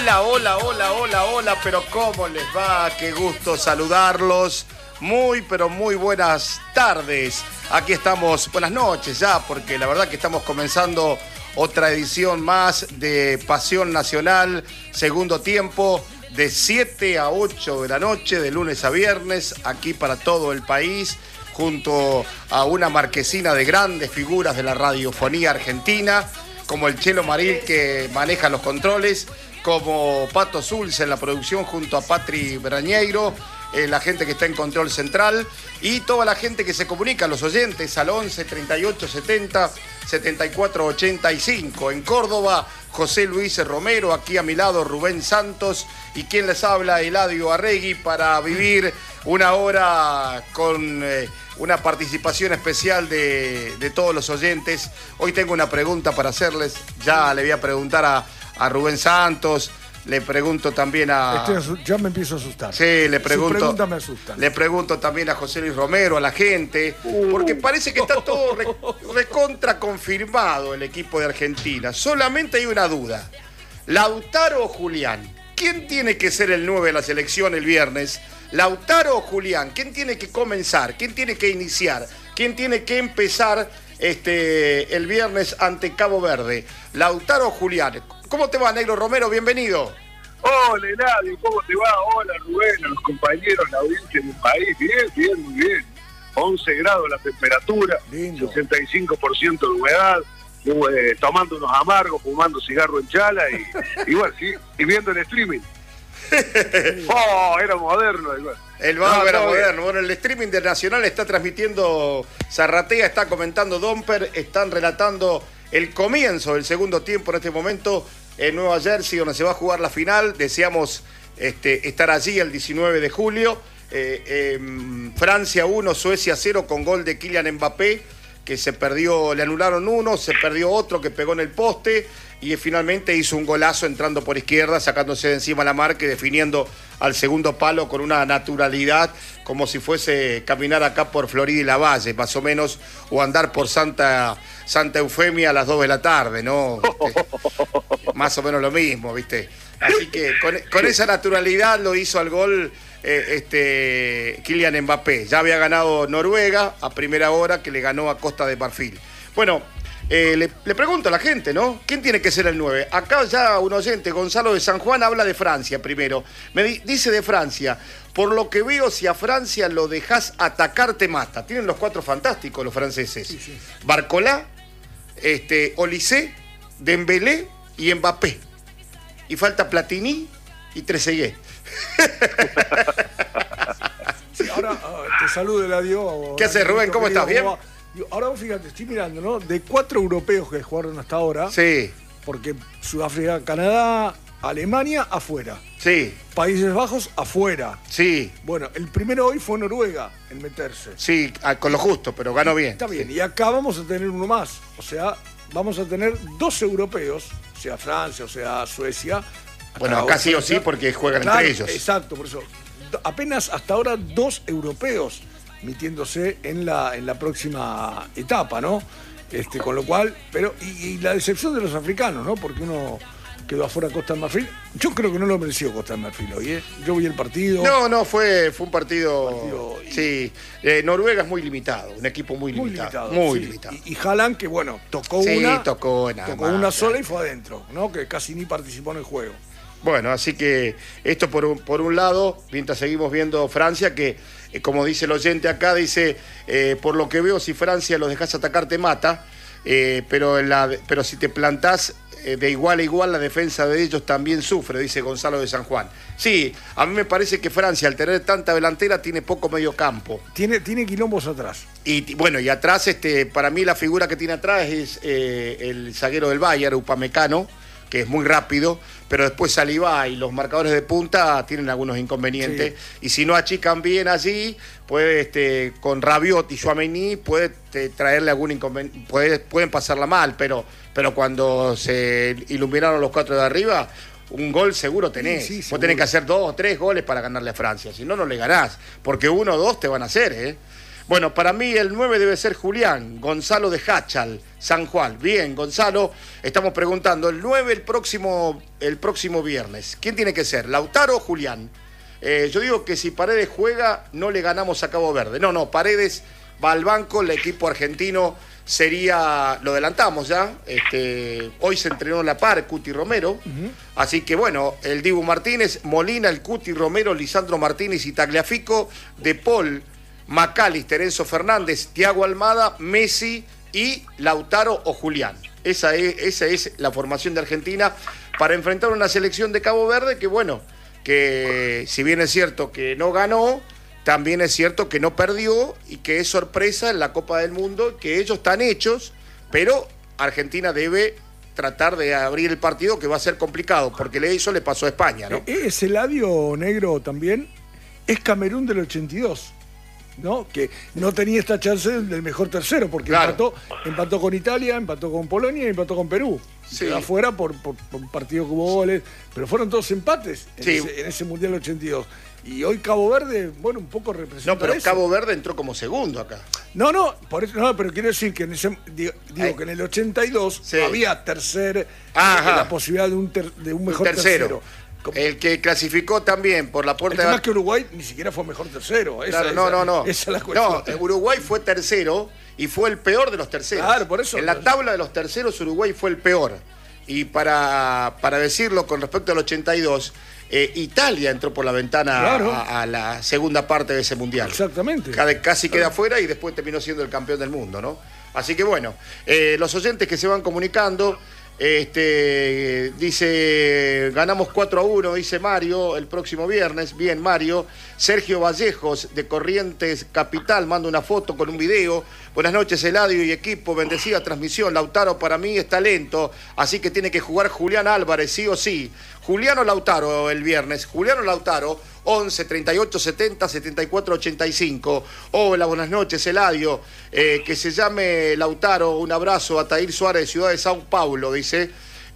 Hola, hola, hola, hola, hola, pero ¿cómo les va? Qué gusto saludarlos. Muy, pero muy buenas tardes. Aquí estamos, buenas noches ya, porque la verdad que estamos comenzando otra edición más de Pasión Nacional, segundo tiempo, de 7 a 8 de la noche, de lunes a viernes, aquí para todo el país, junto a una marquesina de grandes figuras de la radiofonía argentina, como el Chelo Maril, que maneja los controles, como Pato Zulce en la producción junto a Patri Brañeiro, la gente que está en control central y toda la gente que se comunica, los oyentes, al 11 38 70 74 85. En Córdoba, José Luis Romero, aquí a mi lado Rubén Santos y quien les habla, Eladio Arregui, para vivir una hora con una participación especial de todos los oyentes. Hoy tengo una pregunta para hacerles, ya le voy a preguntar a Rubén Santos. Le pregunto también a... Ya me empiezo a asustar. Sí, le pregunto... Su pregunta me asusta. Le pregunto también a José Luis Romero, a la gente, porque parece que está todo recontra confirmado el equipo de Argentina. Solamente hay una duda. ¿Lautaro o Julián? ¿Quién tiene que ser el 9 de la selección el viernes? ¿Lautaro o Julián? ¿Quién tiene que comenzar? ¿Quién tiene que iniciar? ¿Quién tiene que empezar el viernes ante Cabo Verde? ¿Lautaro o Julián? ¿Cómo te va, Negro Romero? Bienvenido. Hola, Eladio, ¿cómo te va? Hola, Rubén, a los compañeros, la audiencia del país. Bien, muy bien. 11 grados la temperatura, lindo. 65% de humedad, tomando unos amargos, fumando cigarro en chala y bueno, sí, y viendo el streaming. Era moderno. Igual. El vago era moderno. Bueno, el streaming de Nacional está transmitiendo, Zarratea está comentando, Domper, están relatando el comienzo del segundo tiempo en este momento en Nueva Jersey, donde se va a jugar la final. Deseamos estar allí el 19 de julio. Francia 1, Suecia 0 con gol de Kylian Mbappé, que se perdió, le anularon uno, se perdió otro que pegó en el poste y finalmente hizo un golazo entrando por izquierda, sacándose de encima la marca y definiendo al segundo palo con una naturalidad como si fuese caminar acá por Florida y Lavalle, más o menos, o andar por Santa Eufemia a las 2 de la tarde, ¿no? Más o menos lo mismo, ¿viste? Así que con esa naturalidad lo hizo al gol Kylian Mbappé. Ya había ganado Noruega a primera hora, que le ganó a Costa de Marfil. Bueno, le pregunto a la gente, ¿no? ¿Quién tiene que ser el 9? Acá ya un oyente, Gonzalo de San Juan, habla de Francia primero. Dice de Francia, por lo que veo, si a Francia lo dejás atacar, te mata. Tienen los 4 fantásticos los franceses. Sí. Barcola, Olysée, Dembélé y Mbappé. Y falta Platini y Trezeguet. Sí, ahora te saludo, Eladio. ¿Qué haces, Rubén? ¿Cómo estás? ¿Bien? Ahora fíjate, estoy mirando, ¿no? De 4 europeos que jugaron hasta ahora. Sí. Porque Sudáfrica, Canadá, Alemania, afuera. Sí. Países Bajos, afuera. Sí. Bueno, el primero hoy fue Noruega en meterse. Sí, con lo justo, pero ganó bien. Está bien. Sí. Y acá vamos a tener uno más. O sea, vamos a tener 2 europeos, sea Francia, o sea Suecia. Bueno, acá sí o sí porque juegan entre ellos. Exacto, por eso. Apenas hasta ahora 2 europeos metiéndose en la próxima etapa, ¿no? Con lo cual, pero y la decepción de los africanos, ¿no? Porque uno quedó afuera Costa de Marfil. Yo creo que no lo mereció Costa de Marfil hoy, ¿eh? Yo vi el partido. No, fue un partido sí. Noruega es muy limitado, un equipo muy limitado. Muy limitado. Y Haaland, que bueno, tocó una sola y fue adentro, ¿no? Que casi ni participó en el juego. Bueno, así que esto por un lado, mientras seguimos viendo Francia, que como dice el oyente acá, dice, por lo que veo, si Francia los dejas atacar te mata, pero si te plantás de igual a igual, la defensa de ellos también sufre, dice Gonzalo de San Juan. Sí, a mí me parece que Francia, al tener tanta delantera, tiene poco medio campo. Tiene quilombos atrás. Y bueno, y atrás, para mí la figura que tiene atrás es el zaguero del Bayern, Upamecano, que es muy rápido, pero después Saliba y los marcadores de punta tienen algunos inconvenientes. Sí. Y si no achican bien allí, puede con Rabiot y Tchouaméni puede traerle algún inconveniente, pueden pasarla mal, pero cuando se iluminaron los 4 de arriba, un gol seguro tenés. Sí, vos tenés que hacer 2 o 3 goles para ganarle a Francia, si no, no le ganás, porque 1 o 2 te van a hacer, ¿eh? Bueno, para mí el 9 debe ser Julián, Gonzalo de Hachal, San Juan. Bien, Gonzalo, estamos preguntando, el 9 el próximo viernes. ¿Quién tiene que ser, Lautaro o Julián? Yo digo que si Paredes juega, no le ganamos a Cabo Verde. No, Paredes va al banco, el equipo argentino sería, lo adelantamos ya, hoy se entrenó la par, Cuti Romero, así que bueno, el Dibu Martínez, Molina, el Cuti Romero, Lisandro Martínez y Tagliafico, De Paul, McAllister, Enzo Fernández, Thiago Almada, Messi y Lautaro o Julián. Esa es la formación de Argentina para enfrentar una selección de Cabo Verde que bueno, que si bien es cierto que no ganó, también es cierto que no perdió y que es sorpresa en la Copa del Mundo, que ellos están hechos, pero Argentina debe tratar de abrir el partido, que va a ser complicado, porque eso le pasó a España, ¿no? Ese Eladio negro también es Camerún del 82, ¿no? Que no tenía esta chance del mejor tercero, porque claro, empató con Italia, empató con Polonia y empató con Perú. Sí. Quedó afuera por un partido que hubo goles, pero fueron todos empates en ese Mundial 82. Y hoy Cabo Verde, bueno, un poco representa. No, pero eso. Cabo Verde entró como segundo acá. No, por eso, no, pero quiero decir que en ese, digo que en el 82 había la posibilidad de un mejor tercero. El que clasificó también por la puerta de... Más que Uruguay ni siquiera fue mejor tercero. Claro, no. Esa es la cuestión. No, Uruguay fue tercero y fue el peor de los terceros. Claro, por eso. En la tabla de los terceros, Uruguay fue el peor. Y para decirlo con respecto al 82, Italia entró por la ventana a la segunda parte de ese mundial. Exactamente. Casi queda afuera y después terminó siendo el campeón del mundo, ¿no? Así que bueno, los oyentes que se van comunicando, dice, ganamos 4-1, dice Mario, el próximo viernes. Bien, Mario. Sergio Vallejos, de Corrientes Capital, manda una foto con un video. Buenas noches, Eladio y equipo, bendecida transmisión. Lautaro para mí es talento, así que tiene que jugar Julián Álvarez, sí o sí. Julián o Lautaro el viernes. Julián o Lautaro, 11 38 70 74 85. Hola, buenas noches, Eladio. Que se llame Lautaro. Un abrazo a Tair Suárez, ciudad de Sao Paulo, dice.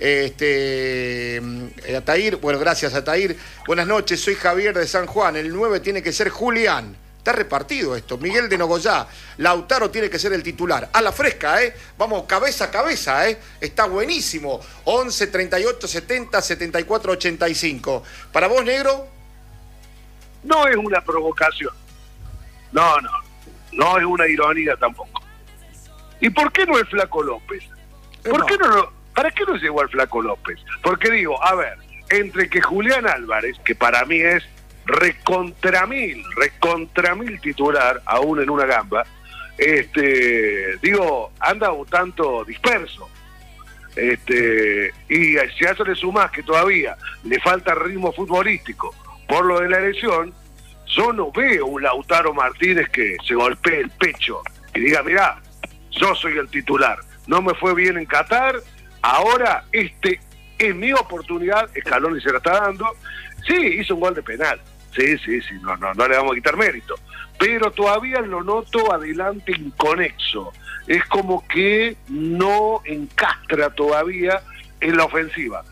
Atair, bueno, gracias a Tair. Buenas noches, soy Javier de San Juan. El 9 tiene que ser Julián. Está repartido esto. Miguel de Nogoyá. Lautaro tiene que ser el titular. A la fresca, Vamos cabeza a cabeza, Está buenísimo. 11 38 70 74 85. ¿Para vos, negro? No es una provocación. No es una ironía tampoco. ¿Y por qué no el Flaco López? ¿Por qué no? ¿Para qué no llegó al Flaco López? Porque digo, a ver, entre que Julián Álvarez, que para mí es recontra mil titular, aún en una gamba, anda un tanto disperso. Y si a eso le sumás que todavía le falta ritmo futbolístico por lo de la lesión, yo no veo un Lautaro Martínez que se golpee el pecho y diga, mirá, yo soy el titular, no me fue bien en Qatar, ahora es mi oportunidad. Scaloni se la está dando. Sí, hizo un gol de penal, sí, no le vamos a quitar mérito, pero todavía lo noto adelante inconexo, es como que no encastra todavía en la ofensiva.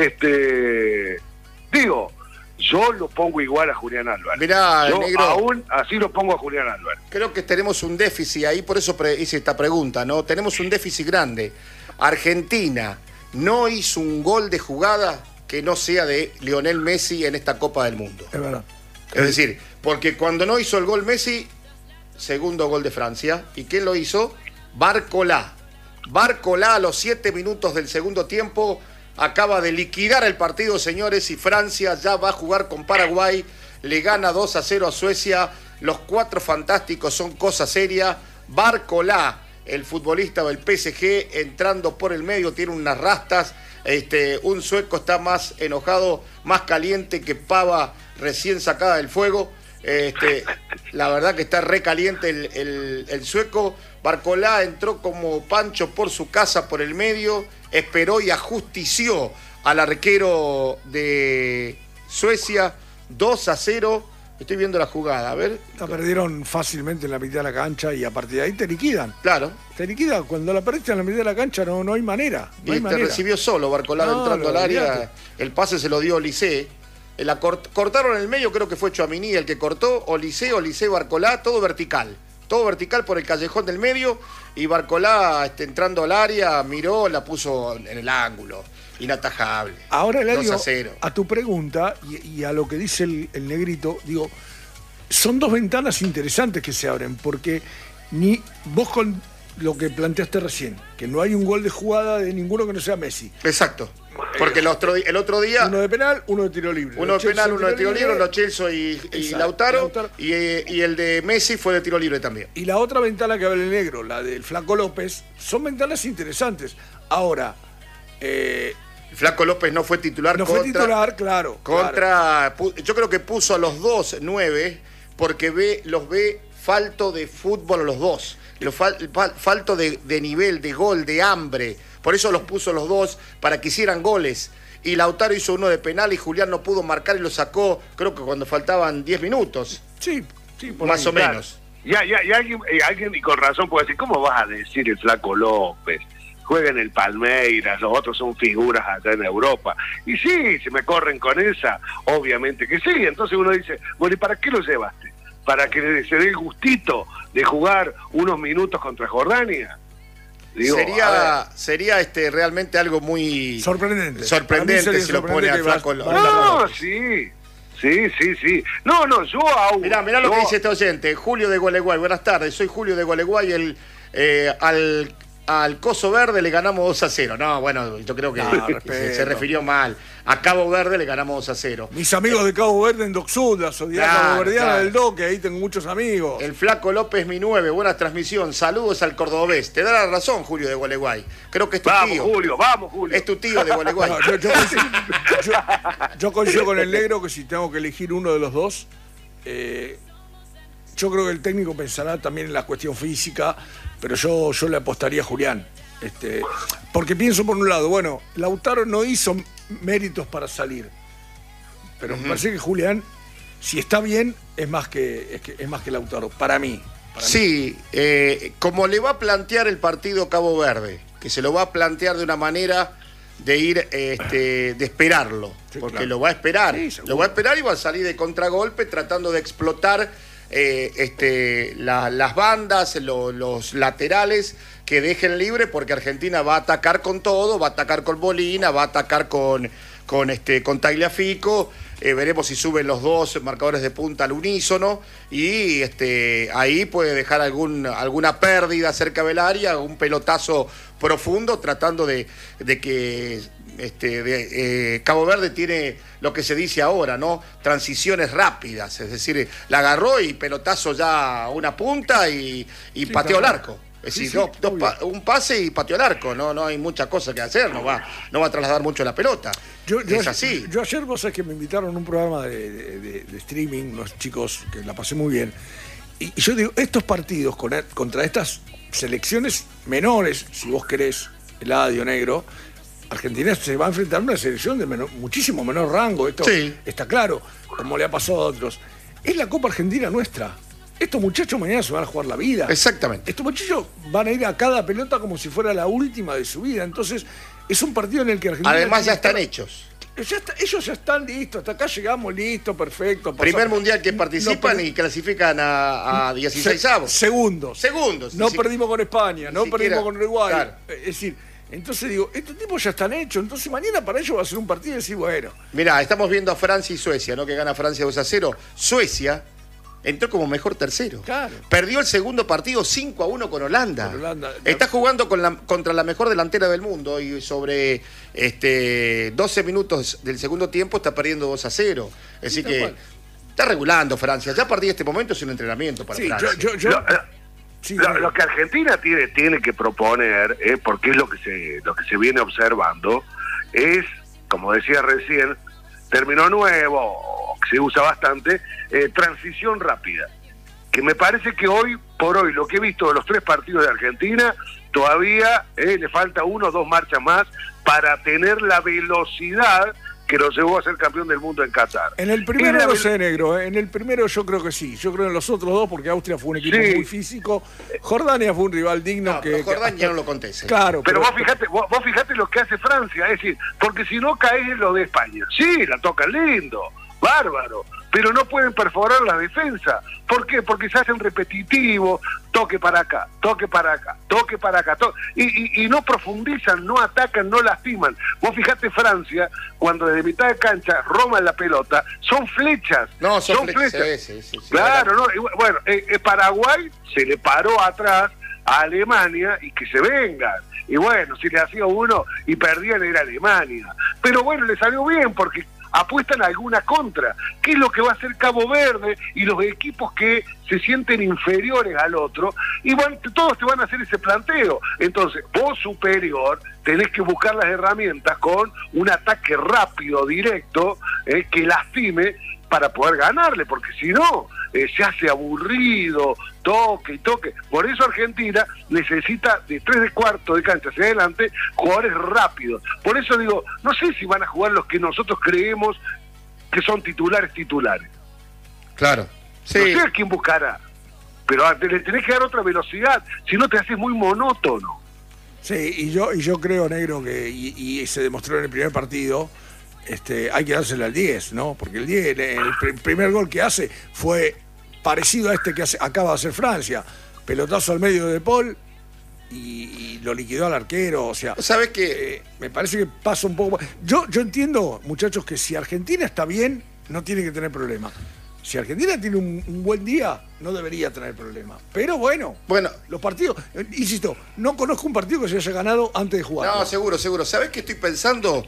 Yo lo pongo igual a Julián Álvarez. Mirá, yo negro, aún así lo pongo a Julián Álvarez. Creo que tenemos un déficit ahí, por eso hice esta pregunta, ¿no? Tenemos un déficit grande. Argentina no hizo un gol de jugada que no sea de Lionel Messi en esta Copa del Mundo. Es verdad. Es decir, porque cuando no hizo el gol Messi, segundo gol de Francia. ¿Y quién lo hizo? Barcolá. Barcolá a los 7 minutos del segundo tiempo acaba de liquidar el partido, señores, y Francia ya va a jugar con Paraguay. Le gana 2-0 a Suecia. Los 4 fantásticos son cosa seria. Barcolá, el futbolista del PSG, entrando por el medio, tiene unas rastas. Un sueco está más enojado, más caliente que pava recién sacada del fuego. La verdad que está recaliente el sueco. Barcolá entró como Pancho por su casa por el medio, esperó y ajustició al arquero de Suecia. 2-0. Estoy viendo la jugada, a ver. La perdieron fácilmente en la mitad de la cancha y a partir de ahí te liquidan. Claro. Te liquidan. Cuando la perdiste en la mitad de la cancha no hay manera. No y hay te recibió solo Barcolá entrando al área. El pase se lo dio Olise. Cortaron en el medio, creo que fue Tchouaméni el que cortó. Olise, Barcolá, todo vertical. todo vertical por el callejón del medio, y Barcolá, entrando al área, miró, la puso en el ángulo. Inatajable. Ahora, Eladio, 2-0. A tu pregunta y a lo que dice el negrito, digo, son dos ventanas interesantes que se abren, porque ni vos con lo que planteaste recién, que no hay un gol de jugada de ninguno que no sea Messi. Exacto. Porque el otro día... Uno de penal, uno de tiro libre. Uno de penal, uno de tiro libre, Lo Celso y Lautaro. Y el de Messi fue de tiro libre también. Y la otra ventana que habla el negro, la del Flaco López, son ventanas interesantes. Ahora... Flaco López no fue titular. No fue titular, claro. Yo creo que puso a los dos 9 porque los ve falto de fútbol a los dos. Falto de nivel, de gol, de hambre. Por eso los puso los dos, para que hicieran goles. Y Lautaro hizo uno de penal y Julián no pudo marcar y lo sacó, creo que cuando faltaban 10 minutos. Sí, por más o menos. Y alguien, y con razón, puede decir, ¿cómo vas a decir el Flaco López? Juega en el Palmeiras, los otros son figuras allá en Europa. Y sí, se me corren con esa, obviamente que sí. Entonces uno dice, bueno, ¿y para qué lo llevaste? ¿Para que se dé el gustito de jugar unos minutos contra Jordania? Digo, sería realmente algo muy sorprendente si lo pone al Flaco López. No, sí. No, yo aún... Mirá lo que dice este oyente, Julio de Gualeguay. Buenas tardes, soy Julio de Gualeguay. Al Coso Verde le ganamos 2-0. No, bueno, yo creo que se refirió mal. A Cabo Verde le ganamos 2-0. Mis amigos de Cabo Verde en Docsud, la Zodiaca Caboverdiana del Doque, ahí tengo muchos amigos. El Flaco López, mi 9, buena transmisión. Saludos al cordobés. Te da la razón, Julio de Gualeguay. Creo que es tu tío. Vamos, Julio. Es tu tío de Gualeguay. No, yo coincido con el negro que si tengo que elegir uno de los dos, yo creo que el técnico pensará también en la cuestión física, pero yo le apostaría a Julián. Porque pienso por un lado, bueno, Lautaro no hizo méritos para salir, pero me parece que Julián, si está bien, es más que Lautaro, para mí. Sí, como le va a plantear el partido Cabo Verde, que se lo va a plantear de una manera de ir, de esperarlo, sí, porque claro, lo va a esperar, lo va a esperar y va a salir de contragolpe tratando de explotar las bandas, los laterales que dejen libre, porque Argentina va a atacar con todo, va a atacar con Molina, va a atacar con Tagliafico. Veremos si suben los dos marcadores de punta al unísono y ahí puede dejar alguna pérdida cerca del área, un pelotazo profundo, tratando de que Cabo Verde tiene lo que se dice ahora, ¿no? Transiciones rápidas, es decir, la agarró y pelotazo ya a una punta y pateó el arco. Es decir, un pase y pateó el arco, no hay mucha cosa que hacer, no va a trasladar mucho la pelota. Es así. Yo ayer, vos sabés que me invitaron a un programa de streaming, unos chicos que la pasé muy bien, y yo digo, estos partidos contra estas selecciones menores, si vos querés, Eladio, negro, Argentina se va a enfrentar a una selección de muchísimo menor rango, esto está claro, como le ha pasado a otros. Es la Copa Argentina nuestra. Estos muchachos mañana se van a jugar la vida. Exactamente. Estos muchachos van a ir a cada pelota como si fuera la última de su vida. Entonces, es un partido en el que Argentina... Además ya están hechos. Ellos ya están listos. Hasta acá llegamos listos, perfecto. Primer mundial que participan y clasifican a 16avos. Segundos. No perdimos con España, no perdimos con Uruguay. Claro. Es decir... Entonces digo, estos tipos ya están hechos, entonces mañana para ellos va a ser un partido y decir, bueno. Mirá, estamos viendo a Francia y Suecia, ¿no? Que gana Francia 2-0. Suecia entró como mejor tercero. Claro. Perdió el segundo partido 5-1 con Holanda. Está jugando contra la mejor delantera del mundo y sobre 12 minutos del segundo tiempo está perdiendo 2-0. Así que está regulando Francia. Ya a partir de este momento es un entrenamiento para Francia. Lo que Argentina tiene que proponer, porque es lo que se viene observando, es, como decía recién, término nuevo, que se usa bastante, transición rápida. Que me parece que hoy por hoy, lo que he visto de los 3 partidos de Argentina, todavía le falta 1 o 2 marchas más para tener la velocidad que lo llevó a ser campeón del mundo en Qatar. En el primero no sé, negro, en el primero yo creo que sí. Yo creo en los otros 2, porque Austria fue un equipo muy físico. Jordania fue un rival digno Jordania no lo contés. Claro. Pero vos fijate lo que hace Francia, es decir, porque si no caes en lo de España. Sí, la tocan lindo. bárbaro, pero no pueden perforar la defensa. ¿Por qué? Porque se hacen repetitivos, toque para acá, toque para acá, toque para acá, y no profundizan, no atacan, no lastiman. Vos fijate Francia, cuando desde mitad de cancha roban la pelota, son flechas. No, son flechas. Sí, claro, ¿no? Bueno, Paraguay se le paró atrás a Alemania y que se vengan. Y bueno, si le hacía uno y perdían era Alemania. Pero bueno, le salió bien porque apuestan a alguna contra. ¿Qué es lo que va a hacer Cabo Verde y los equipos que se sienten inferiores al otro? Y bueno, todos te van a hacer ese planteo. Entonces, vos superior tenés que buscar las herramientas con un ataque rápido, directo, que lastime para poder ganarle, porque si no, se hace aburrido, toque y toque. Por eso Argentina necesita de 3 de cuarto de cancha hacia adelante jugadores rápidos. Por eso digo, no sé si van a jugar los que nosotros creemos que son titulares. Claro. Sí. No sé a quién buscará, pero le tenés que dar otra velocidad, si no te haces muy monótono. Sí, y yo creo, Negro, que y se demostró en el primer partido, hay que dárselo al 10, ¿no? Porque el 10, el primer gol que hace fue parecido a este que acaba de hacer Francia. Pelotazo al medio de Paul y lo liquidó al arquero. O sea, ¿sabes qué? Me parece que pasa un poco. Yo entiendo, muchachos, que si Argentina está bien, no tiene que tener problema. Si Argentina tiene un buen día, no debería tener problema. Pero bueno, los partidos, insisto, no conozco un partido que se haya ganado antes de jugar. No, seguro. ¿Sabés qué estoy pensando?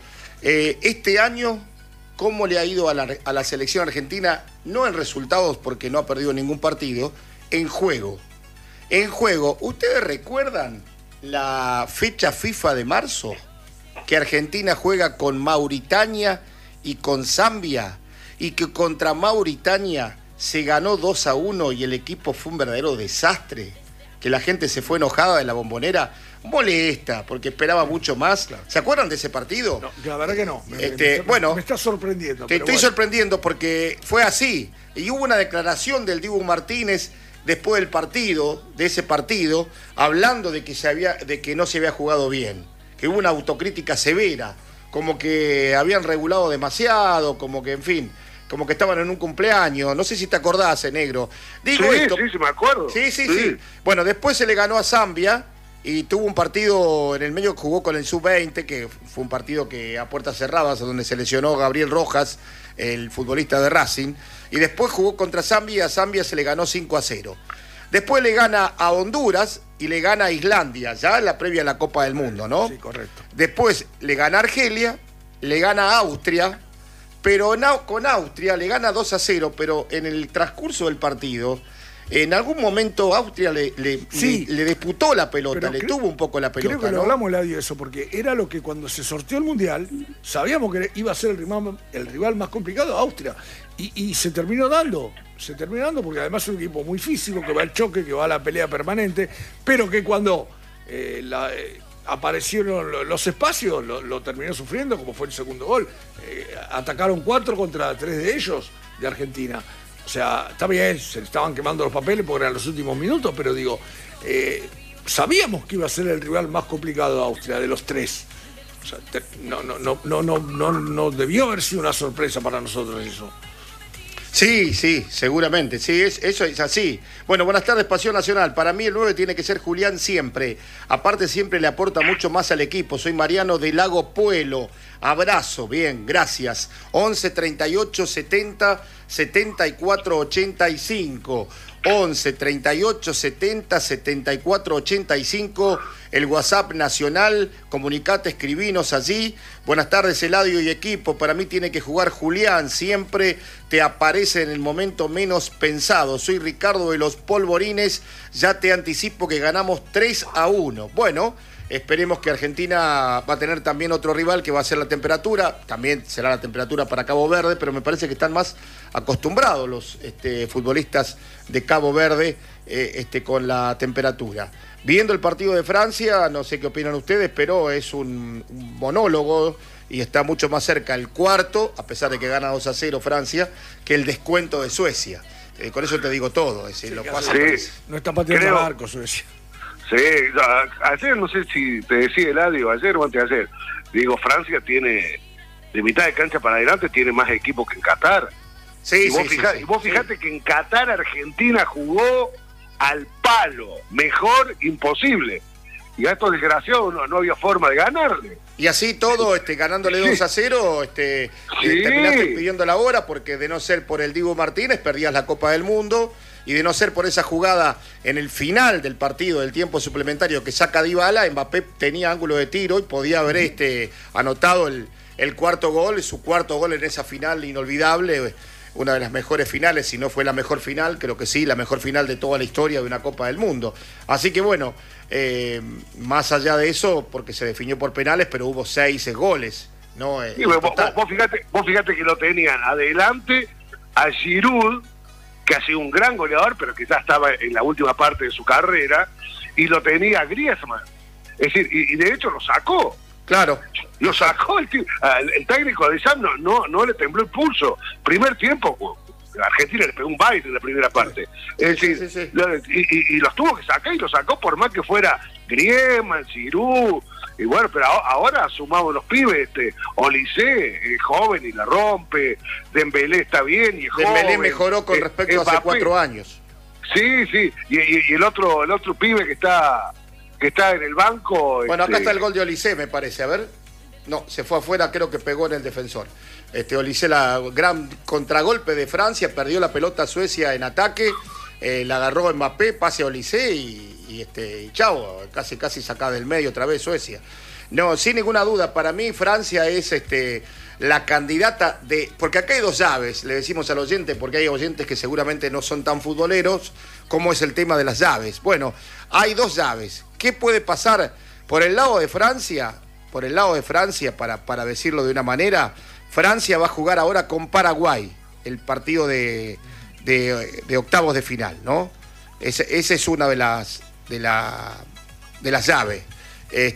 Este año, ¿cómo le ha ido a la selección argentina? No en resultados, porque no ha perdido ningún partido, en juego. En juego, ¿ustedes recuerdan la fecha FIFA de marzo? Que Argentina juega con Mauritania y con Zambia, y que contra Mauritania se ganó 2-1 y el equipo fue un verdadero desastre, que la gente se fue enojada de la Bombonera, molesta, porque esperaba mucho más. Claro. ¿Se acuerdan de ese partido? No, la verdad que no. Bueno, me está sorprendiendo. Te estoy sorprendiendo porque fue así. Y hubo una declaración del Dibu Martínez después del partido, de ese partido, hablando de que no se había jugado bien, que hubo una autocrítica severa, como que habían regulado demasiado, como que, en fin, como que estaban en un cumpleaños. No sé si te acordás, Negro. Digo sí, esto. Sí, me acuerdo. Sí. Bueno, después se le ganó a Zambia y tuvo un partido en el medio que jugó con el Sub-20, que fue un partido que a puertas cerradas, donde se lesionó Gabriel Rojas, el futbolista de Racing, y después jugó contra Zambia y a Zambia se le ganó 5-0. Después le gana a Honduras y le gana a Islandia, ya en la previa a la Copa del Mundo, ¿no? Sí, correcto. Después le gana a Argelia, le gana a Austria, pero con Austria le gana 2-0, pero en el transcurso del partido, en algún momento Austria le disputó la pelota, tuvo un poco la pelota. Creo que lo hablamos, Eladio, eso, porque era lo que cuando se sorteó el Mundial, sabíamos que iba a ser el rival más complicado, Austria, y se terminó dando. Porque además es un equipo muy físico, que va al choque, que va a la pelea permanente, pero que cuando aparecieron los espacios, lo terminó sufriendo, como fue el segundo gol. Atacaron 4 contra 3 de ellos, de Argentina. O sea, está bien, se estaban quemando los papeles porque eran los últimos minutos, pero digo, sabíamos que iba a ser el rival más complicado de Austria, de los 3. O sea, no debió haber sido una sorpresa para nosotros eso. Sí, seguramente. Sí, eso es así. Bueno, buenas tardes, Pasión Nacional. Para mí el 9 tiene que ser Julián siempre. Aparte siempre le aporta mucho más al equipo. Soy Mariano de Lago Puelo. Abrazo, bien, gracias. 11 38 70 74 85. 11 38 70 74 85. El WhatsApp nacional, comunicate, escribinos allí. Buenas tardes, Eladio y equipo. Para mí tiene que jugar Julián, siempre te aparece en el momento menos pensado. Soy Ricardo de los Polvorines, ya te anticipo que ganamos 3-1. Bueno, esperemos que Argentina va a tener también otro rival que va a ser la temperatura. También será la temperatura para Cabo Verde, pero me parece que están más acostumbrados los futbolistas de Cabo Verde con la temperatura. Viendo el partido de Francia, no sé qué opinan ustedes, pero es un monólogo y está mucho más cerca el cuarto, a pesar de que gana 2-0 Francia, que el descuento de Suecia. Con eso te digo todo. Es decir, no está pateando el arco Suecia. Sí, ayer no sé si te decía Eladio, ayer o antes de ayer, digo, Francia tiene, de mitad de cancha para adelante, tiene más equipo que en Qatar. Sí, y vos fijate que en Qatar Argentina jugó al palo, mejor imposible. Y a estos desgraciados no había forma de ganarle. Y así todo, ganándole 2-0, terminaste pidiendo la hora, porque de no ser por el Dibu Martínez perdías la Copa del Mundo, y de no ser por esa jugada en el final del partido del tiempo suplementario que saca Dybala, Mbappé tenía ángulo de tiro y podía haber anotado el cuarto gol, su cuarto gol en esa final inolvidable, una de las mejores finales, si no fue la mejor final, creo que sí, la mejor final de toda la historia de una Copa del Mundo. Así que bueno, más allá de eso, porque se definió por penales, pero hubo 6 goles, ¿no? Vos fíjate que lo tenían adelante a Giroud, que ha sido un gran goleador, pero que ya estaba en la última parte de su carrera, y lo tenía a Griezmann. Es decir, y de hecho lo sacó. Claro. Lo sacó el técnico de Sam, no le tembló el pulso. Primer tiempo, Argentina le pegó un baile en la primera parte. Es decir, sí. Y los tuvo que sacar, y lo sacó por más que fuera Griezmann, Giroud. Y bueno, pero ahora sumamos los pibes, Olise, joven y la rompe, Dembélé está bien y es joven. Dembélé mejoró con respecto a hace 4 años. Sí, y el otro pibe que está en el banco. Bueno, acá está el gol de Olise, me parece, a ver. No, se fue afuera, creo que pegó en el defensor. Olise, la gran contragolpe de Francia, perdió la pelota a Suecia en ataque, la agarró Mbappé, pase a Olise y chao, casi sacada del medio otra vez Suecia. No, sin ninguna duda, para mí Francia es la candidata porque acá hay 2 llaves, le decimos al oyente, porque hay oyentes que seguramente no son tan futboleros, como es el tema de las llaves. Bueno, hay 2 llaves. ¿Qué puede pasar por el lado de Francia? Por el lado de Francia, para decirlo de una manera, Francia va a jugar ahora con Paraguay, el partido de octavos de final, ¿no? Esa es una de las llaves. Es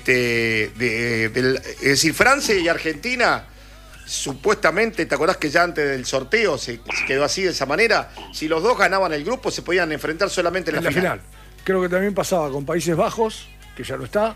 decir, Francia y Argentina, supuestamente, ¿te acordás que ya antes del sorteo se quedó así de esa manera? Si los dos ganaban el grupo, se podían enfrentar solamente en la final. Creo que también pasaba con Países Bajos, que ya no está.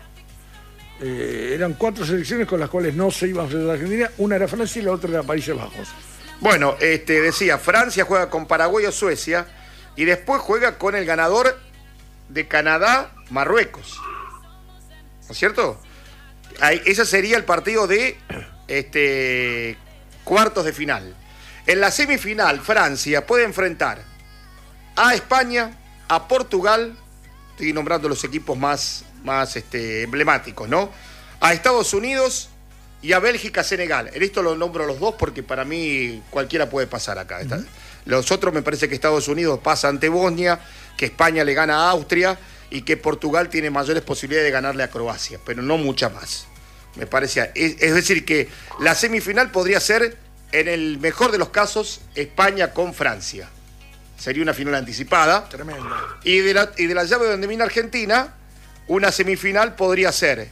Eran 4 selecciones con las cuales no se iba a enfrentar a Argentina. Una era Francia y la otra era Países Bajos. Bueno, decía, Francia juega con Paraguay o Suecia y después juega con el ganador de Canadá-Marruecos. ¿No es cierto? Ese sería el partido de cuartos de final. En la semifinal, Francia puede enfrentar a España, a Portugal, estoy nombrando los equipos más emblemáticos, ¿no? A Estados Unidos y a Bélgica-Senegal. En esto lo nombro los 2 porque para mí cualquiera puede pasar acá. Uh-huh. Los otros me parece que Estados Unidos pasa ante Bosnia, que España le gana a Austria y que Portugal tiene mayores posibilidades de ganarle a Croacia, pero no mucha más. Me parece. Es decir, que la semifinal podría ser, en el mejor de los casos, España con Francia. Sería una final anticipada. Tremendo. Y de la llave donde viene Argentina, una semifinal podría ser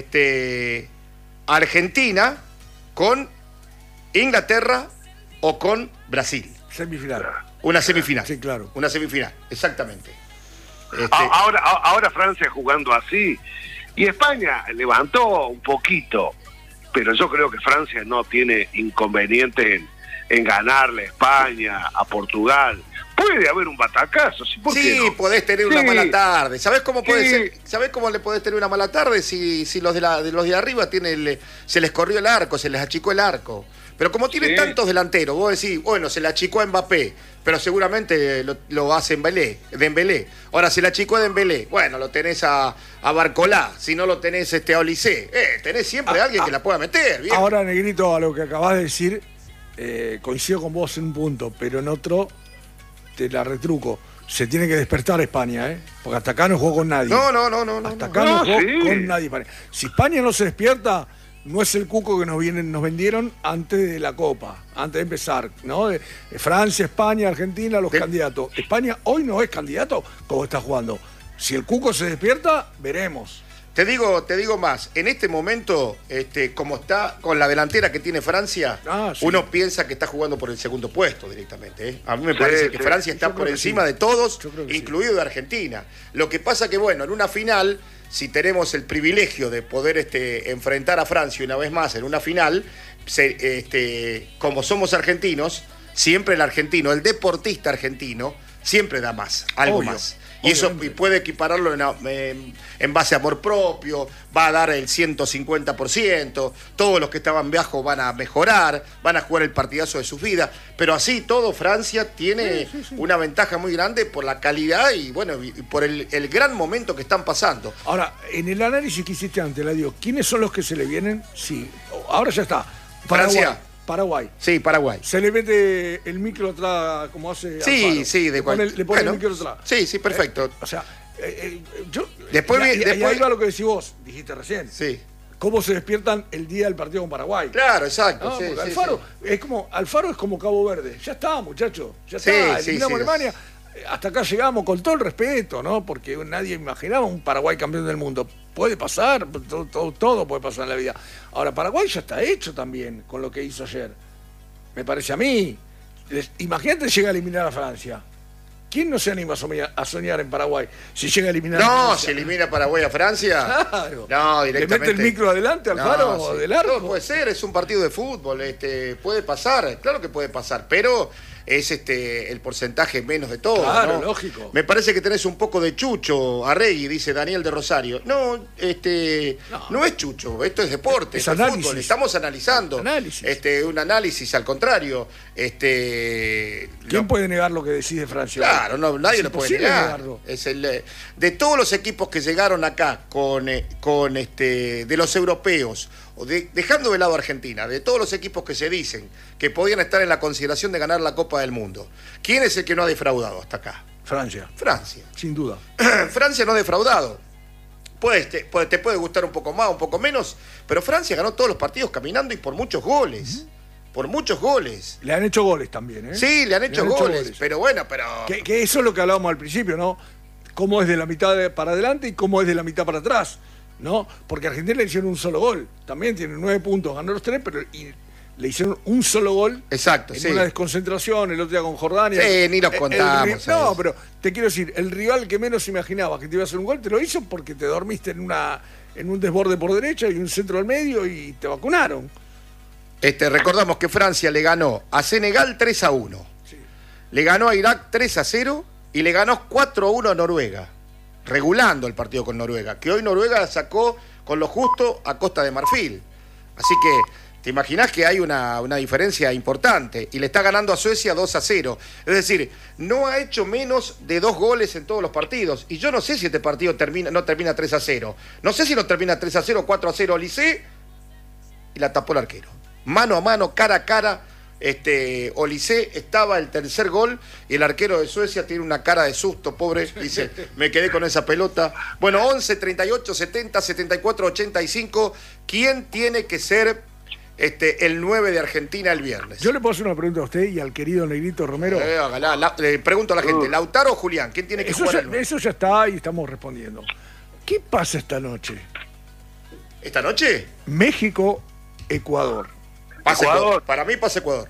Argentina con Inglaterra o con Brasil. Semifinal. Una semifinal. Sí, claro. Una semifinal, exactamente. Ahora Francia jugando así, y España levantó un poquito, pero yo creo que Francia no tiene inconveniente en ganarle a España, a Portugal. Puede haber un batacazo, ¿sí? Sí, podés tener una mala tarde. ¿Sabés cómo puede ser? ¿Sabés cómo le podés tener una mala tarde si los de arriba se les corrió el arco, se les achicó el arco? Pero como tienen tantos delanteros, vos decís, bueno, se le achicó a Mbappé, pero seguramente lo hace Dembélé. Ahora, se le achicó a Dembélé, bueno, lo tenés a Barcolá, si no lo tenés a Olise, tenés siempre a alguien que la pueda meter. Bien. Ahora, Negrito, a lo que acabás de decir, coincido con vos en un punto, pero en otro te la retruco. Se tiene que despertar España, porque hasta acá no jugó con nadie. No. Hasta acá no jugó con nadie. Si España no se despierta, no es el cuco que nos vendieron antes de la Copa, antes de empezar, ¿no? De Francia, España, Argentina, los candidatos. España hoy no es candidato como está jugando. Si el cuco se despierta, veremos. Te digo más, en este momento, como está con la delantera que tiene Francia, uno piensa que está jugando por el segundo puesto directamente. A mí me parece que Francia está por encima de todos, incluido de Argentina. Lo que pasa que, bueno, en una final, si tenemos el privilegio de poder enfrentar a Francia una vez más en una final, como somos argentinos, siempre el argentino, el deportista argentino, siempre da más, algo Obvio. más. Y eso puede equipararlo en base a amor propio, va a dar el 150%, todos los que estaban viejos van a mejorar, van a jugar el partidazo de sus vidas, pero así todo Francia tiene una ventaja muy grande por la calidad y bueno, y por el gran momento que están pasando. Ahora, en el análisis que hiciste antes, la digo, ¿quiénes son los que se le vienen? Sí, ahora ya está. Francia. Paraguay. Sí, Paraguay. Se le mete el micro atrás, como hace Sí, Alfaro. sí, le pone el micro atrás. Sí, sí, perfecto. O sea, yo... Después y ahí va lo que decís vos, dijiste recién. Sí. ¿Cómo se despiertan el día del partido con Paraguay? Claro, exacto. No, Sí, porque sí, Alfaro, sí. Alfaro es como Cabo Verde. Ya está, muchachos. Ya Sí, está. sí, Eliminamos sí. a Alemania. Hasta acá llegamos con todo el respeto, ¿no? Porque nadie imaginaba un Paraguay campeón del mundo. Puede pasar, todo puede pasar en la vida. Ahora, Paraguay ya está hecho también con lo que hizo ayer. Me parece a mí. Imagínate llega a eliminar a Francia. ¿Quién no se anima a soñar en Paraguay si llega a eliminar a No, Francia? si elimina Paraguay a Francia. Claro. No, ¿Le directamente. mete el micro adelante, Alfaro, No, sí. del arco? No, puede ser, es un partido de fútbol, puede pasar, claro que puede pasar, pero es el porcentaje menos de todo. Claro, ¿no? lógico. Me parece que tenés un poco de chucho, Arregui, dice Daniel de Rosario. No, no es chucho, esto es deporte, Es esto es análisis. fútbol, estamos analizando. Análisis. Un análisis al contrario. ¿Quién puede negar lo que decís de Francia? Claro, no, nadie Es lo puede imposible negar. negarlo. Es de todos los equipos que llegaron acá de los europeos, dejando de lado Argentina, de todos los equipos que se dicen que podían estar en la consideración de ganar la Copa del Mundo, ¿quién es el que no ha defraudado hasta acá? Francia, Francia. sin duda. Francia no ha defraudado. Te puede gustar un poco más, un poco menos, pero Francia ganó todos los partidos caminando y por muchos goles. Por muchos goles. Le han hecho goles también, ¿eh? Sí, le han hecho goles, pero bueno, Que eso es lo que hablábamos al principio, ¿no? Cómo es de la mitad para adelante y cómo es de la mitad para atrás, ¿no? Porque a Argentina le hicieron un solo gol. También tiene 9 puntos, ganó los 3, pero le hicieron un solo gol. Exacto, en sí. una desconcentración, el otro día con Jordania. Sí, ni los contamos. No, pero te quiero decir, el rival que menos imaginabas que te iba a hacer un gol, te lo hizo porque te dormiste en un desborde por derecha y un centro al medio y te vacunaron. Recordamos que Francia le ganó a Senegal 3-1. Sí. Le ganó a Irak 3-0 y le ganó 4-1 a Noruega, regulando el partido con Noruega, que hoy Noruega sacó con lo justo a Costa de Marfil. Así que te imaginás que hay una diferencia importante y le está ganando a Suecia 2-0. Es decir, no ha hecho menos de 2 goles en todos los partidos. Y yo no sé si este partido no termina 3-0. No sé si no termina 3-0, 4-0 Olise y la tapó el arquero. Mano a mano, cara a cara, Olise estaba el tercer gol y el arquero de Suecia tiene una cara de susto, pobre, dice, me quedé con esa pelota. Bueno, 11, 38, 70, 74, 85, ¿quién tiene que ser el 9 de Argentina el viernes? Yo le puedo hacer una pregunta a usted y al querido Negrito Romero. Le pregunto a la gente, ¿Lautaro o Julián? ¿Quién tiene que jugar el 9? Eso ya está y estamos respondiendo. ¿Qué pasa esta noche? ¿Esta noche? México-Ecuador. Pasa Ecuador. Ecuador. Para mí pasa Ecuador.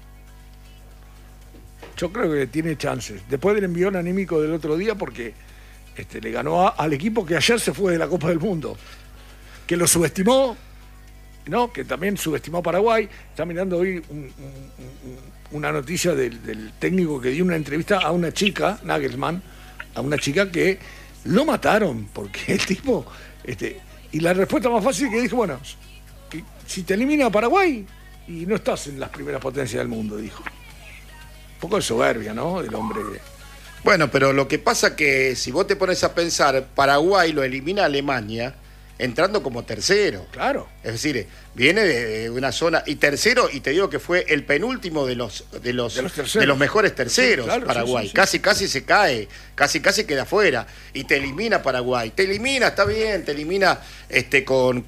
Yo creo que tiene chances. Después del envión anímico del otro día, porque le ganó al equipo que ayer se fue de la Copa del Mundo, que lo subestimó, ¿no? Que también subestimó a Paraguay. Está mirando hoy una noticia del técnico que dio una entrevista a una chica, Nagelsmann, a una chica que lo mataron, porque el tipo... y la respuesta más fácil que dijo, bueno, que si te elimina a Paraguay y no estás en las primeras potencias del mundo, dijo. Un poco de soberbia, ¿no? Del hombre. Bueno, pero lo que pasa que si vos te pones a pensar, Paraguay lo elimina a Alemania entrando como tercero. Claro. Es decir, viene de una zona y tercero, y te digo que fue el penúltimo de los mejores terceros, Sí, claro, Paraguay. sí, sí. Casi se cae, casi queda afuera y te elimina Paraguay. Te elimina, está bien, te elimina con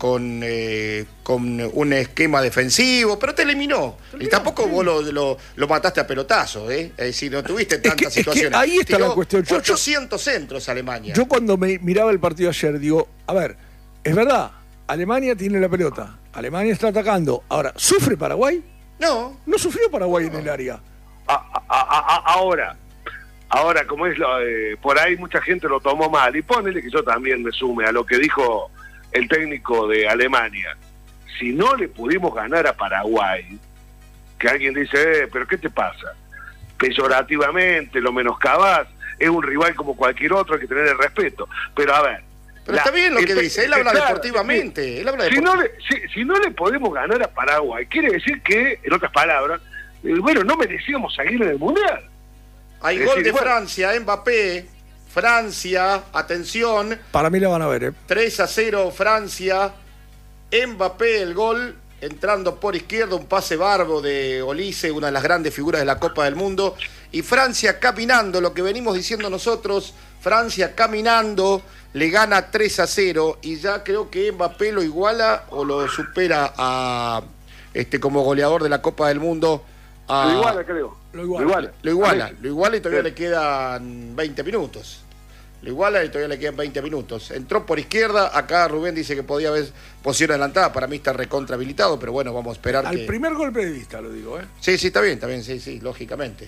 un esquema defensivo, pero te eliminó. Y tampoco vos lo mataste a pelotazo, ¿eh? Es decir, no tuviste tantas situaciones. ahí está Tiró la cuestión. 800 centros Alemania. Yo cuando me miraba el partido ayer, digo, a ver, es verdad, Alemania tiene la pelota, Alemania está atacando. Ahora, ¿sufre Paraguay? No. No sufrió Paraguay en el área. Ahora, como es por ahí mucha gente lo tomó mal, y ponele que yo también me sume a lo que dijo el técnico de Alemania. Si no le pudimos ganar a Paraguay, que alguien dice, pero ¿qué te pasa? Peyorativamente, lo menoscabás, es un rival como cualquier otro, hay que tener el respeto. Pero a ver... Pero está bien lo que dice, él habla deportivamente. Él habla si no le podemos ganar a Paraguay, quiere decir que, en otras palabras, bueno, no merecíamos seguir en el Mundial. Hay gol de Francia, Mbappé, Francia, atención. Para mí la van a ver, 3-0 Francia, Mbappé el gol, entrando por izquierda, un pase barbo de Olise, una de las grandes figuras de la Copa del Mundo, y Francia caminando, lo que venimos diciendo nosotros, Francia caminando, le gana 3-0, y ya creo que Mbappé lo iguala o lo supera a como goleador de la Copa del Mundo. Lo iguala, creo. Lo iguala y todavía le quedan 20 minutos. Lo iguala y todavía le quedan 20 minutos. Entró por izquierda, acá Rubén dice que podía haber posición adelantada, para mí está recontra habilitado, pero bueno, vamos a esperar. Al primer golpe de vista lo digo, Sí, está bien, sí, lógicamente.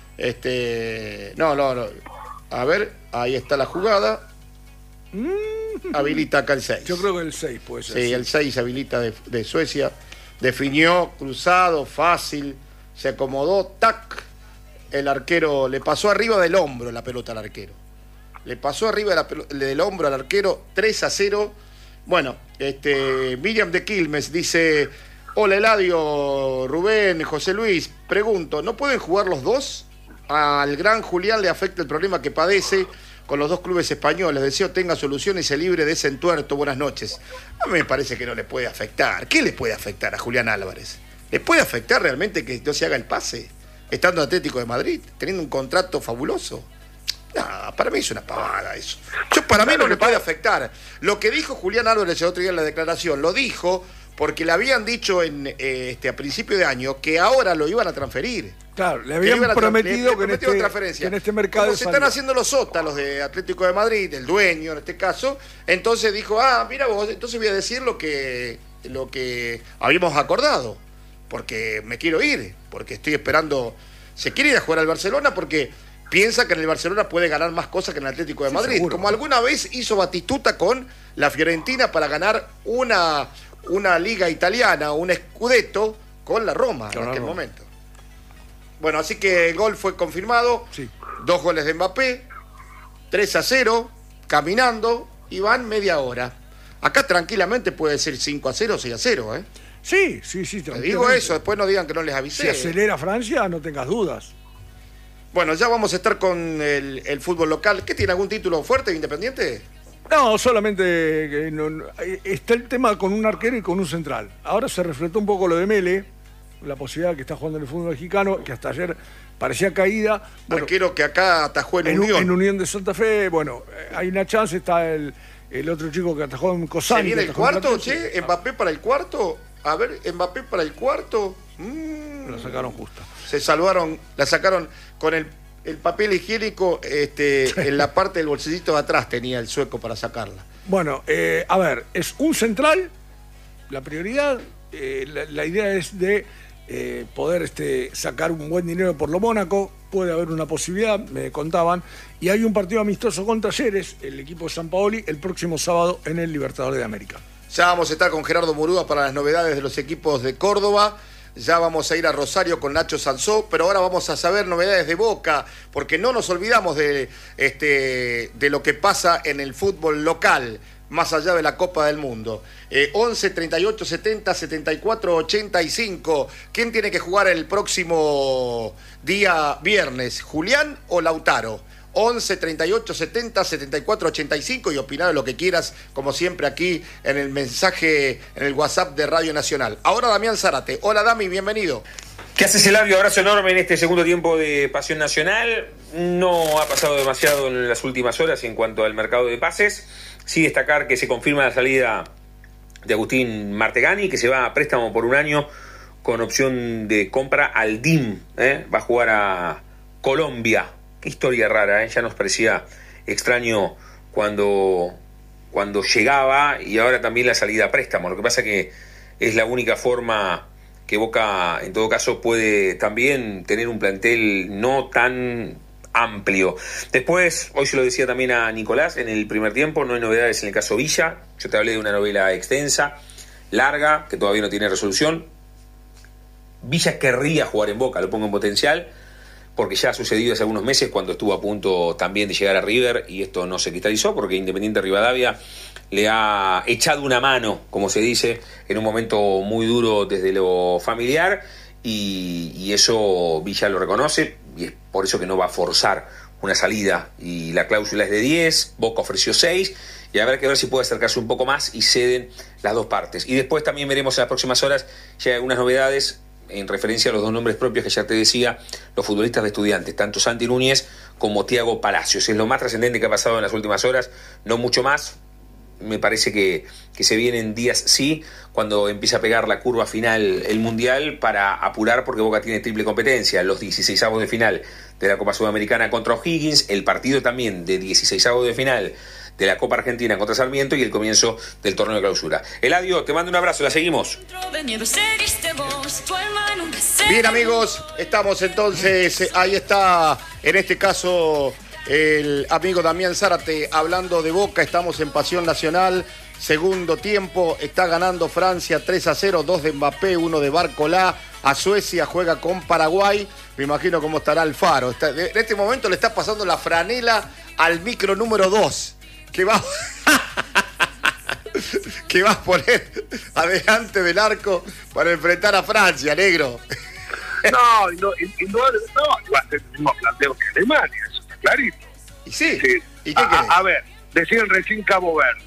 No. A ver, ahí está la jugada. Habilita acá el 6. Yo creo que el 6 puede ser. Sí, el 6 habilita de Suecia. Definió, cruzado, fácil. Se acomodó, tac. El arquero le pasó arriba del hombro la pelota al arquero. Le pasó arriba del hombro al arquero, 3-0. Bueno, Miriam de Quilmes dice: hola Eladio, Rubén, José Luis, pregunto, ¿no pueden jugar los dos? Al gran Julián le afecta el problema que padece con los dos clubes españoles. Deseo tenga solución y se libre de ese entuerto. Buenas noches. A mí me parece que no le puede afectar. ¿Qué le puede afectar a Julián Álvarez? ¿Le puede afectar realmente que no se haga el pase? Estando Atlético de Madrid, teniendo un contrato fabuloso. No, para mí es una pavada eso. Para mí no le puede afectar. Lo que dijo Julián Álvarez el otro día en la declaración, lo dijo porque le habían dicho a principio de año que ahora lo iban a transferir. Claro, le habían prometido que en este mercado... Como se están haciendo los sótalos de Atlético de Madrid, el dueño en este caso, entonces dijo, mira vos, entonces voy a decir lo que habíamos acordado, porque me quiero ir, porque estoy esperando... Se quiere ir a jugar al Barcelona porque piensa que en el Barcelona puede ganar más cosas que en el Atlético de Madrid, seguro. Como alguna vez hizo Batistuta con la Fiorentina para ganar una liga italiana, un Scudetto con la Roma en aquel momento. Bueno, así que el gol fue confirmado. Sí. 2 goles de Mbappé, 3-0, caminando, y van media hora. Acá tranquilamente puede ser 5-0, 6-0, ¿eh? Sí. Te digo eso, después no digan que no les avisé. Si acelera Francia, no tengas dudas. Bueno, ya vamos a estar con el fútbol local. ¿Qué tiene algún título fuerte de Independiente? No, solamente está el tema con un arquero y con un central. Ahora se reflotó un poco lo de Mele, la posibilidad que está jugando en el fútbol mexicano, que hasta ayer parecía caída. Bueno, arquero que acá atajó en Unión. En Unión de Santa Fe, bueno, hay una chance, está el otro chico que atajó en Cosani. ¿Se viene el cuarto, che? ¿Mbappé para el cuarto? A ver, Mbappé para el cuarto. La sacaron justa. La sacaron con el papel higiénico en la parte del bolsillito de atrás tenía el sueco para sacarla. Bueno, a ver, es un central, la prioridad, la idea es de poder sacar un buen dinero por lo Mónaco, puede haber una posibilidad, me contaban, y hay un partido amistoso con Talleres, el equipo de Sampaoli, el próximo sábado en el Libertadores de América. Ya vamos a estar con Gerardo Murúa para las novedades de los equipos de Córdoba. Ya vamos a ir a Rosario con Nacho Sansó, pero ahora vamos a saber novedades de Boca, porque no nos olvidamos de lo que pasa en el fútbol local, más allá de la Copa del Mundo. 11 38 70 74 85. ¿Quién tiene que jugar el próximo día viernes? ¿Julián o Lautaro? 11 38 70 74 85 y opinar de lo que quieras, como siempre aquí en el mensaje, en el WhatsApp de Radio Nacional. Ahora Damián Zárate. Hola Dami, bienvenido. ¿Qué haces, Eladio? Abrazo enorme en este segundo tiempo de Pasión Nacional. No ha pasado demasiado en las últimas horas en cuanto al mercado de pases. Sí destacar que se confirma la salida de Agustín Martegani, que se va a préstamo por un año con opción de compra al DIM. Va a jugar a Colombia. Qué historia rara, ya nos parecía extraño cuando llegaba, y ahora también la salida a préstamo. Lo que pasa que es la única forma que Boca, en todo caso, puede también tener un plantel no tan amplio. Después, hoy se lo decía también a Nicolás, en el primer tiempo no hay novedades en el caso Villa. Yo te hablé de una novela extensa, larga, que todavía no tiene resolución. Villa querría jugar en Boca, lo pongo en potencial, porque ya ha sucedido hace algunos meses cuando estuvo a punto también de llegar a River y esto no se cristalizó porque Independiente Rivadavia le ha echado una mano, como se dice, en un momento muy duro desde lo familiar y eso Villa lo reconoce y es por eso que no va a forzar una salida y la cláusula es de 10, Boca ofreció 6 y habrá que ver si puede acercarse un poco más y ceden las dos partes. Y después también veremos en las próximas horas ya hay algunas novedades en referencia a los dos nombres propios que ya te decía, los futbolistas de Estudiantes, tanto Santi Núñez como Thiago Palacios. Es lo más trascendente que ha pasado en las últimas horas, no mucho más. Me parece que se vienen días, sí, cuando empieza a pegar la curva final el Mundial para apurar porque Boca tiene triple competencia, los 16avos de final de la Copa Sudamericana contra O'Higgins, el partido también de 16avos de final de la Copa Argentina contra Sarmiento y el comienzo del torneo de clausura. Eladio, te mando un abrazo, la seguimos. Bien, amigos, estamos entonces, ahí está, en este caso, el amigo Damián Zárate hablando de Boca. Estamos en Pasión Nacional, segundo tiempo, está ganando Francia 3-0, 2 de Mbappé, 1 de Barcolá. A Suecia juega con Paraguay, me imagino cómo estará Alfaro. En este momento le está pasando la franela al micro número 2. Que va a poner adelante del arco para enfrentar a Francia, negro. No, va a ser el mismo planteo que Alemania, eso está clarito. ¿Y sí? Sí. ¿Y qué querés? A ver, decían recién Cabo Verde,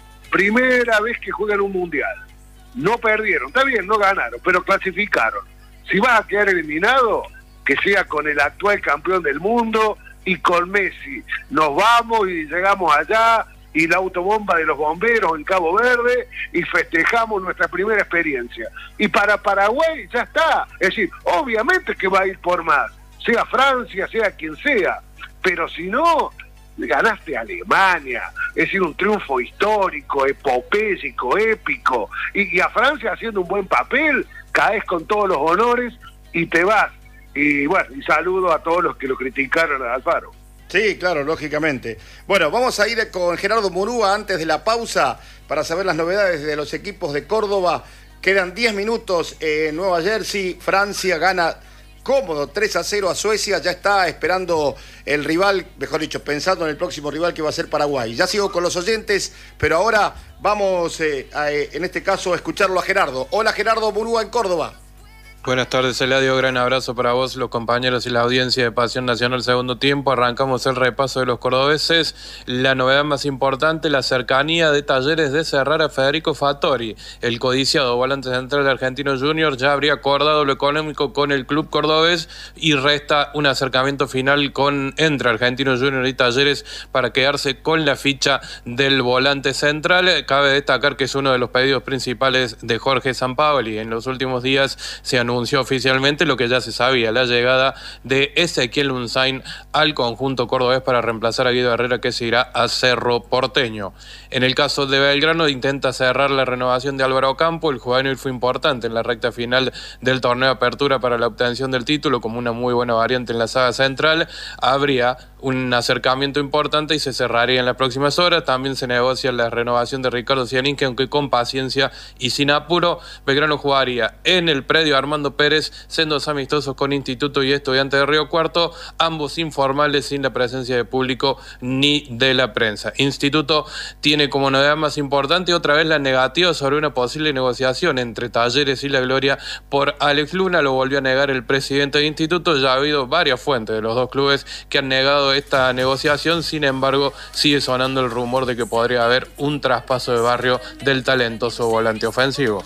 primera vez que juegan un mundial, no perdieron, está bien, no ganaron, pero clasificaron. Si vas a quedar eliminado, que sea con el actual campeón del mundo y con Messi. Nos vamos y llegamos allá y la autobomba de los bomberos en Cabo Verde y festejamos nuestra primera experiencia. Y para Paraguay ya está. Es decir, obviamente que va a ir por más, sea Francia, sea quien sea, pero si no, ganaste a Alemania, es decir, un triunfo histórico, epopésico, épico, y a Francia haciendo un buen papel, caes con todos los honores y te vas. Y bueno, y saludo a todos los que lo criticaron a Alfaro. Sí, claro, lógicamente. Bueno, vamos a ir con Gerardo Murúa antes de la pausa para saber las novedades de los equipos de Córdoba. Quedan 10 minutos en Nueva Jersey. Francia gana cómodo 3-0 a Suecia. Ya está esperando el rival, mejor dicho, pensando en el próximo rival que va a ser Paraguay. Ya sigo con los oyentes, pero ahora vamos en este caso a escucharlo a Gerardo. Hola, Gerardo Murúa en Córdoba. Buenas tardes, Eladio. Gran abrazo para vos, los compañeros y la audiencia de Pasión Nacional segundo tiempo. Arrancamos el repaso de los cordobeses. La novedad más importante, la cercanía de Talleres de cerrar a Federico Fattori. El codiciado volante central argentino junior ya habría acordado lo económico con el club cordobés y resta un acercamiento final entre Argentino Junior y Talleres para quedarse con la ficha del volante central. Cabe destacar que es uno de los pedidos principales de Jorge Sampaoli. En los últimos días se anunció oficialmente lo que ya se sabía, la llegada de Ezequiel Unzain al conjunto cordobés para reemplazar a Guido Herrera, que se irá a Cerro Porteño. En el caso de Belgrano, intenta cerrar la renovación de Álvaro Campo. El juvenil fue importante en la recta final del torneo de apertura para la obtención del título, como una muy buena variante en la saga central. Habría un acercamiento importante y se cerraría en las próximas horas. También se negocia la renovación de Ricardo Cianín, que aunque con paciencia y sin apuro, Belgrano jugaría en el predio Armando Pérez, sendos amistosos con Instituto y Estudiantes de Río Cuarto, ambos informales, sin la presencia de público ni de la prensa. Instituto tiene como novedad más importante otra vez la negativa sobre una posible negociación entre Talleres y La Gloria por Alex Luna. Lo volvió a negar el presidente de Instituto. Ya ha habido varias fuentes de los dos clubes que han negado esta negociación. Sin embargo, sigue sonando el rumor de que podría haber un traspaso de Barrio del talentoso volante ofensivo.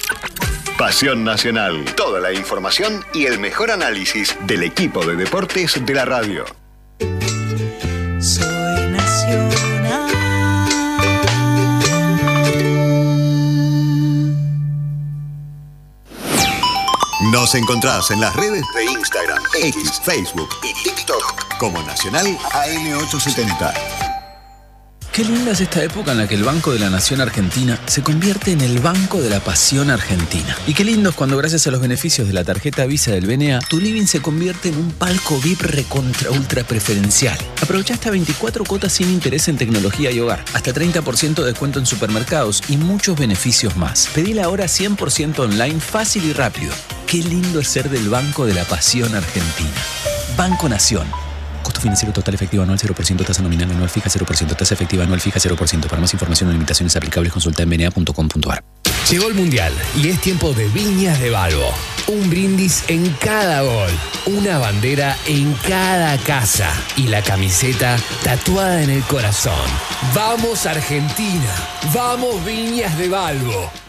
Pasión Nacional. Toda la información y el mejor análisis del equipo de deportes de la radio. Soy Nacional. Nos encontrás en las redes de Instagram, X, Facebook y TikTok como Nacional AM870. Qué linda es esta época en la que el Banco de la Nación Argentina se convierte en el Banco de la Pasión Argentina. Y qué lindo es cuando, gracias a los beneficios de la tarjeta Visa del BNA, tu living se convierte en un palco VIP recontra ultra preferencial. Aprovecha hasta 24 cuotas sin interés en tecnología y hogar, hasta 30% de descuento en supermercados y muchos beneficios más. Pedila ahora 100% online, fácil y rápido. Qué lindo es ser del Banco de la Pasión Argentina. Banco Nación. Costo financiero total efectivo anual 0%, tasa nominal anual fija 0%, tasa efectiva anual fija 0%. Para más información o limitaciones aplicables consulta en bna.com.ar. Llegó el Mundial y es tiempo de Viñas de Balbo. Un brindis en cada gol, una bandera en cada casa y la camiseta tatuada en el corazón. ¡Vamos Argentina! ¡Vamos Viñas de Balbo!